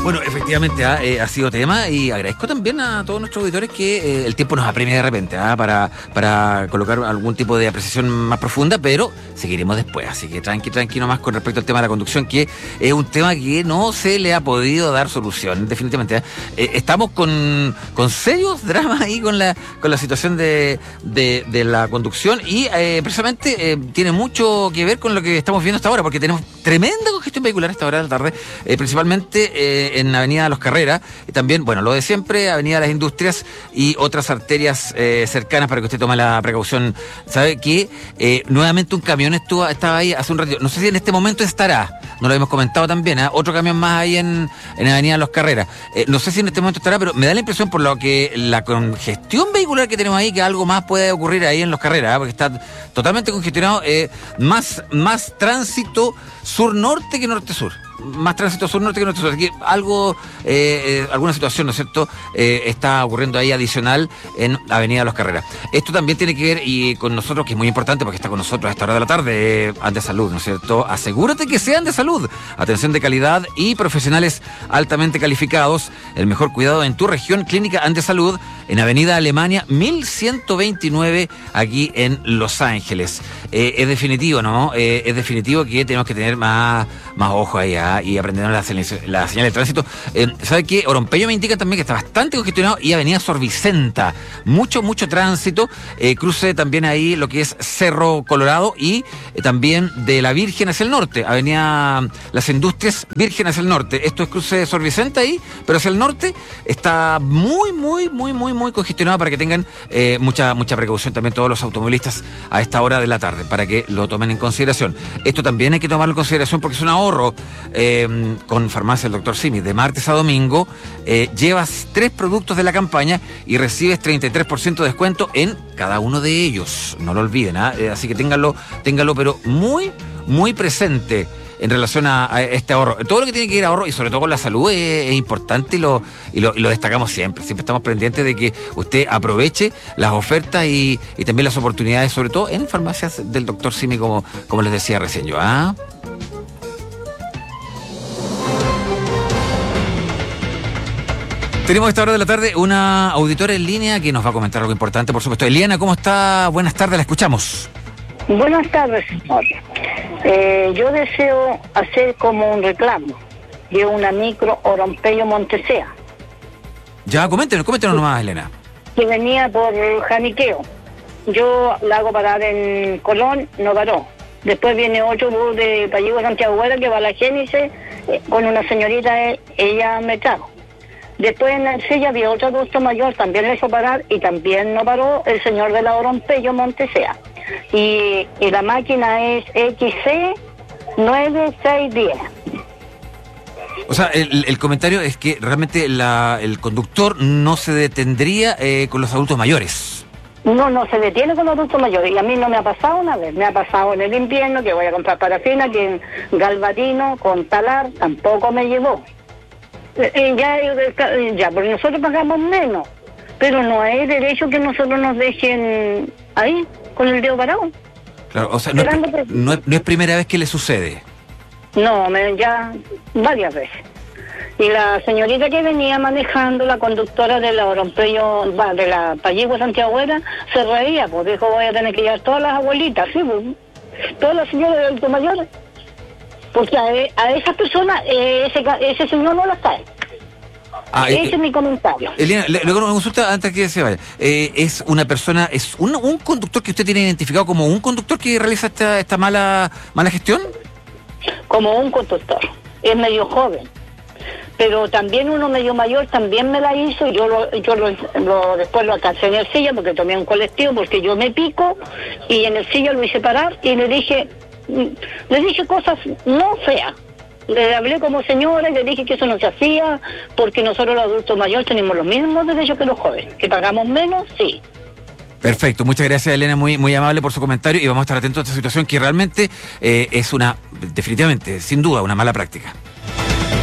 Bueno, efectivamente ha sido tema y agradezco también a todos nuestros auditores que el tiempo nos apremia de repente para colocar algún tipo de apreciación más profunda, pero seguiremos después. Así que tranqui nomás con respecto al tema de la conducción, que es un tema que no se le ha podido dar solución, definitivamente. Estamos con serios dramas ahí con la situación de la conducción y precisamente tiene mucho que ver con lo que estamos viendo hasta ahora, porque tenemos tremenda congestión vehicular a esta hora de la tarde, principalmente en Avenida Los Carreras, y también, bueno, lo de siempre, Avenida Las Industrias y otras arterias cercanas para que usted tome la precaución. Sabe que nuevamente un camión estaba ahí hace un ratito, no sé si en este momento estará, no lo hemos comentado también, otro camión más ahí en Avenida Los Carreras, no sé si en este momento estará, pero me da la impresión por lo que la congestión vehicular que tenemos ahí, que algo más puede ocurrir ahí en Los Carreras, porque está totalmente congestionado, más tránsito sur-norte que norte-sur. Más tránsito sur-norte que norte-sur. Aquí alguna situación, ¿no es cierto?, está ocurriendo ahí adicional en Avenida Los Carreras. Esto también tiene que ver y con nosotros, que es muy importante porque está con nosotros a esta hora de la tarde, Andesalud, ¿no es cierto? Asegúrate que sea Andesalud. Atención de calidad y profesionales altamente calificados. El mejor cuidado en tu región. Clínica Andesalud en Avenida Alemania 1129, aquí en Los Ángeles. Es definitivo, ¿no? Es definitivo que tenemos que tener más ojo ahí, y aprendiendo la señal de tránsito. ¿Sabe qué? Orompeyo me indica también que está bastante congestionado, y Avenida Sor Vicenta, mucho tránsito, cruce también ahí lo que es Cerro Colorado y también de la Virgen hacia el norte, Avenida Las Industrias, Virgen hacia el norte. Esto es cruce de Sor Vicenta ahí, pero hacia el norte está muy congestionado, para que tengan mucha precaución también todos los automovilistas a esta hora de la tarde, para que lo tomen en consideración. Esto también hay que tomarlo en consideración porque es un ahorro. Con Farmacia el Dr. Simi, de martes a domingo, llevas 3 productos de la campaña y recibes 33% de descuento en cada uno de ellos. No lo olviden, así que ténganlo, pero muy presente en relación a este ahorro. Todo lo que tiene que ir a ahorro, y sobre todo con la salud, es importante, y lo destacamos siempre. Siempre estamos pendientes de que usted aproveche las ofertas y también las oportunidades, sobre todo en farmacias del Dr. Simi, como les decía recién yo. Tenemos a esta hora de la tarde una auditora en línea que nos va a comentar algo importante, por supuesto. Eliana, ¿cómo está? Buenas tardes, la escuchamos. Buenas tardes. Yo deseo hacer como un reclamo de una micro Orompeyo Montesea. Ya, coméntenos nomás, Elena. Que venía por Janiqueo. Yo la hago parar en Colón, no paró. Después viene otro bus de Palligo Santiago Güera que va a la Génesis, con una señorita, ella me trajo. Después en la Ercilla había otro adulto mayor, también le hizo parar y también no paró el señor de la Orompeyo Montesea. Y la máquina es XC9610. O sea, el comentario es que realmente el conductor no se detendría con los adultos mayores. No se detiene con los adultos mayores. Y a mí no me ha pasado una vez. Me ha pasado en el invierno, que voy a comprar parafina, que en Galvatino, con Talar, tampoco me llevó. Ya, porque nosotros pagamos menos, pero no hay derecho que nosotros nos dejen ahí, con el dedo parado. Claro, o sea, no es primera vez que le sucede. No, ya varias veces. Y la señorita que venía manejando, la conductora de la Orompeyo, de la Palligo Santiago Güera, se reía, pues dijo, voy a tener que llevar todas las abuelitas, sí, pues, todas las señoras de adultos mayores. Porque a esas personas ese señor no las trae. Ese es mi comentario. Elena, luego una consulta antes que se vaya. ¿Es una persona, es un conductor que usted tiene identificado como un conductor que realiza esta mala gestión? Como un conductor. Es medio joven. Pero también uno medio mayor también me la hizo, y yo después lo alcancé en el silla porque tomé un colectivo, porque yo me pico, y en el silla lo hice parar y le dije cosas no feas. Le hablé como señora y le dije que eso no se hacía, porque nosotros los adultos mayores tenemos los mismos derechos que los jóvenes, que pagamos menos, sí. Perfecto, muchas gracias, Elena, muy amable por su comentario, y vamos a estar atentos a esta situación que realmente es definitivamente, sin duda, una mala práctica.